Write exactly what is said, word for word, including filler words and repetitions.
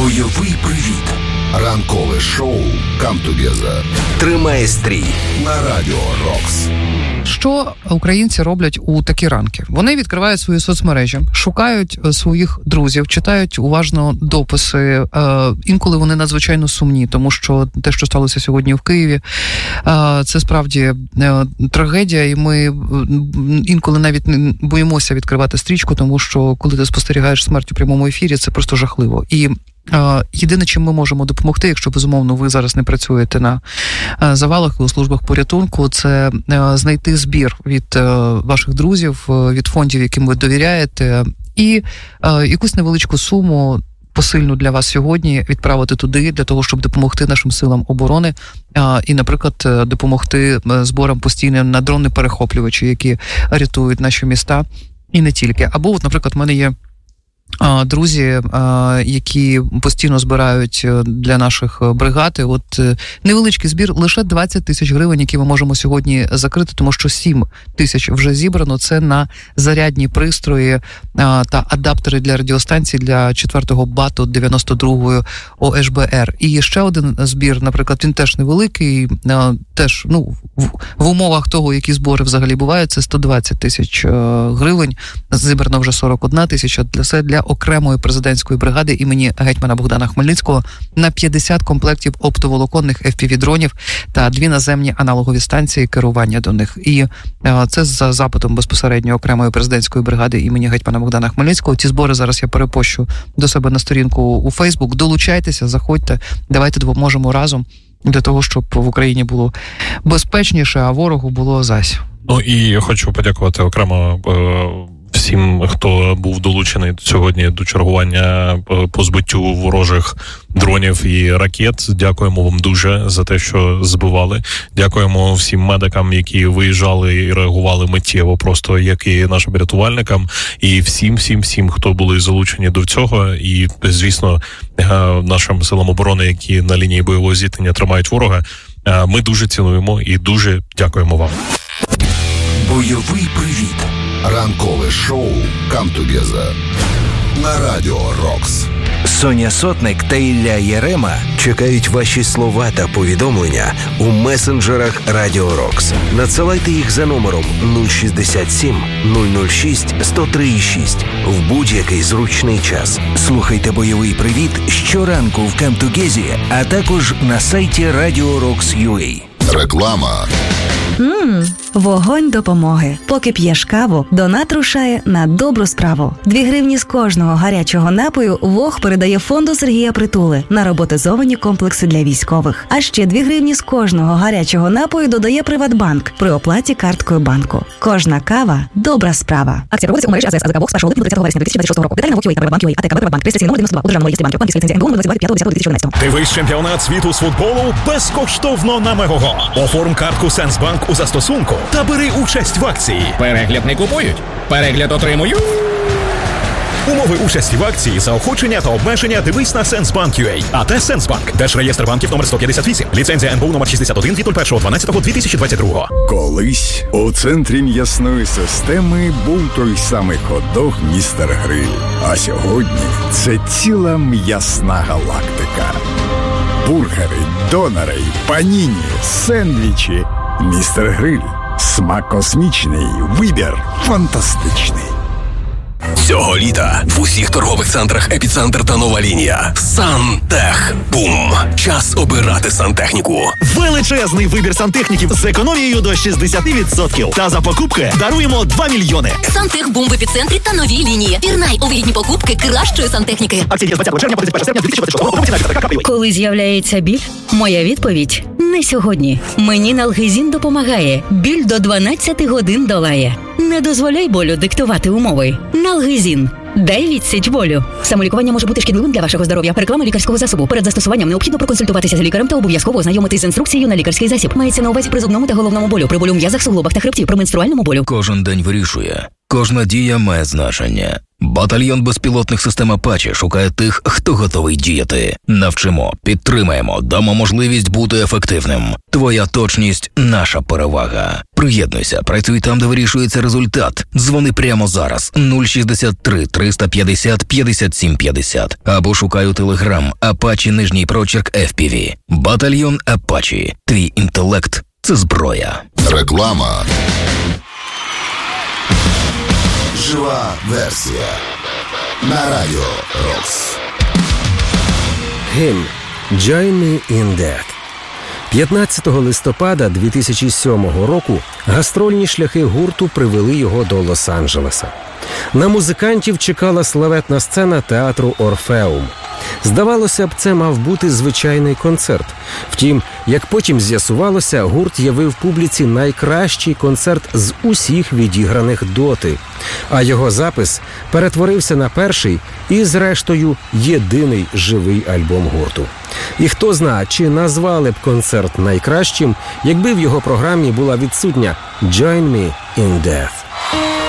Бойовий привіт. Ранкове шоу «Come Together». Тримає стрій на Радіо Рокс. Що українці роблять у такі ранки? Вони відкривають свої соцмережі, шукають своїх друзів, читають уважно дописи. Е, інколи вони надзвичайно сумні, тому що те, що сталося сьогодні в Києві, е, це справді е, трагедія, і ми інколи навіть не боїмося відкривати стрічку, тому що коли ти спостерігаєш смерть у прямому ефірі, це просто жахливо. І єдине, чим ми можемо допомогти, якщо, безумовно, ви зараз не працюєте на завалах і у службах порятунку, це знайти збір від ваших друзів, від фондів, яким ви довіряєте, і якусь невеличку суму, посильну для вас сьогодні, відправити туди, для того, щоб допомогти нашим силам оборони і, наприклад, допомогти зборам постійним на дрони-перехоплювачі, які рятують наші міста, і не тільки. Або, от, наприклад, в мене є друзі, які постійно збирають для наших бригад. От невеличкий збір, лише двадцять тисяч гривень, які ми можемо сьогодні закрити, тому що сім тисяч вже зібрано. Це на зарядні пристрої та адаптери для радіостанцій для четвертого бату дев'яносто другої О Еш Бе Ер. І ще один збір, наприклад, він теж невеликий, теж, ну, в, в умовах того, які збори взагалі бувають, це сто двадцять тисяч гривень. Зібрано вже сорок одна тисяча. Для це для окремої президентської бригади імені гетьмана Богдана Хмельницького на п'ятдесят комплектів оптоволоконних еф пі ві-дронів та дві наземні аналогові станції керування до них. І е, це за запитом безпосередньо окремої президентської бригади імені гетьмана Богдана Хмельницького. Ті збори зараз я перепощу до себе на сторінку у Фейсбук. Долучайтеся, заходьте, давайте допоможемо разом для того, щоб в Україні було безпечніше, а ворогу було зась. Ну і хочу подякувати окремо е- всім, хто був долучений сьогодні до чергування по збиттю ворожих дронів і ракет. Дякуємо вам дуже за те, що збивали. Дякуємо всім медикам, які виїжджали і реагували миттєво, просто як і нашим рятувальникам, і всім, всім, всім, хто були залучені до цього. І, звісно, нашим силам оборони, які на лінії бойового зіткнення тримають ворога. Ми дуже цінуємо і дуже дякуємо вам. Бойовий привіт. Ранкове шоу «Come Together» на Радіо Рокс. Соня Сотник та Ілля Єрема чекають ваші слова та повідомлення у месенджерах Радіо Рокс. Надсилайте їх за номером нуль шістдесят сім нуль нуль шість сто три шість в будь-який зручний час. Слухайте бойовий привіт щоранку в «Come Together», а також на сайті радіо рокс крапка ю а. Реклама. Ммм, вогонь допомоги. Поки п'єш каву, донат рушає на добру справу. Дві гривні з кожного гарячого напою ВОГ передає фонду Сергія Притули на роботизовані комплекси для військових. А ще дві гривні з кожного гарячого напою додає Приватбанк при оплаті карткою банку. Кожна кава – добра справа. Акція проводиться у мережі АЗС АЗК ВОГ з першого липня до тридцятого вересня дві тисячі двадцять шостого року. Деталі на ВОГ.ЮА та Приватбанк ЮА, АТК Приватбанк, реєстраційний номер дев'яносто два, у державному реєстрі банків, банківська ліцензія ен бе у номер двадцять два п'ятого десятого дві тисячі чотирнадцятого. Дивись чемпіонат світу з футболу безкоштовно на Мегого. Оформ картку Сенсбанк у застосунку та бери участь в акції. Перегляд не купують, перегляд отримую. Умови участі в акції, заохочення та обмеження дивись на Сенсбанк ю а. АТ Сенсбанк. Держреєстр банків номер сто п'ятдесят вісім. Ліцензія ен бе у номер шістдесят один від першого дванадцятого дві тисячі двадцять другого. Колись у центрі м'ясної системи був той самий хот-дог «Містер Гриль». А сьогодні це ціла м'ясна галактика. Бургери, донори, паніні, сендвічі. «Містер Гриль». Смак космічний, вибір фантастичний. Цього літа в усіх торгових центрах «Епіцентр» та «Нова лінія» Сантехбум. Час обирати сантехніку. Величезний вибір сантехніків з економією до шістдесят відсотків. Та за покупки даруємо два мільйони. Сантехбум в «Епіцентрі» та «Новій лінії». Пірнай у вигідні покупки кращої сантехніки. Акція діє з двадцятого червня по тридцять перше серпня дві тисячі двадцять шостого року. Коли з'являється біль, моя відповідь – не сьогодні. Мені Налгезін допомагає. Біль до дванадцяти годин долає. Не дозволяй болю диктувати умови. Налгезін. Дай відсіч болю. Самолікування може бути шкідливим для вашого здоров'я. Реклама лікарського засобу. Перед застосуванням необхідно проконсультуватися з лікарем та обов'язково ознайомитись з інструкцією на лікарський засіб. Мається на увазі при зубному та головному болю, при болю в м'язах, суглобах та хребті, при менструальному болю. Кожен день вирішує, Кожна дія має значення. Батальйон безпілотних систем Apache шукає тих, хто готовий діяти. Навчимо, підтримаємо, дамо можливість бути ефективним. Твоя точність – наша перевага. Приєднуйся, працюй там, де вирішується результат. Дзвони прямо зараз нуль шістдесят три триста п'ятдесят п'ятдесят сім п'ятдесят або шукай у Телеграм Apache нижній прочерк еф пі ві. Батальйон Apache. Твій інтелект – це зброя. Реклама. Жива версія на Радіо Рокс. Гімн «Join Me in Death». п'ятнадцятого листопада дві тисячі сьомого року гастрольні шляхи гурту привели його до Лос-Анджелеса. На музикантів чекала славетна сцена театру «Орфеум». Здавалося б, це мав бути звичайний концерт. Втім, як потім з'ясувалося, гурт явив публіці найкращий концерт з усіх відіграних доти. А його запис перетворився на перший і, зрештою, єдиний живий альбом гурту. І хто зна, чи назвали б концерт найкращим, якби в його програмі була відсутня «Join Me in Death».